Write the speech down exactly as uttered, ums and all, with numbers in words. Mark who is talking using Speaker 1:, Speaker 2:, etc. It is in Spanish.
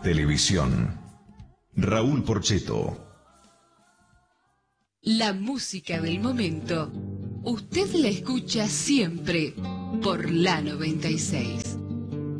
Speaker 1: Televisión. Raúl Porchetto.
Speaker 2: La música del momento. Usted la escucha siempre por la noventa y seis.